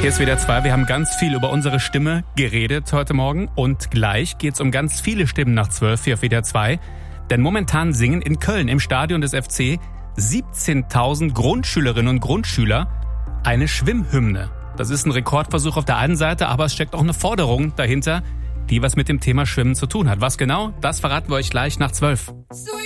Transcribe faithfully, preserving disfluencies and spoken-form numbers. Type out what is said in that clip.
Hier ist wieder zwei. Wir haben ganz viel über unsere Stimme geredet heute Morgen. Und gleich geht's um ganz viele Stimmen nach zwölf hier auf W D R zwei. Denn momentan singen in Köln im Stadion des F C siebzehntausend Grundschülerinnen und Grundschüler eine Schwimmhymne. Das ist ein Rekordversuch auf der einen Seite, aber es steckt auch eine Forderung dahinter, die was mit dem Thema Schwimmen zu tun hat. Was genau? Das verraten wir euch gleich nach zwölf.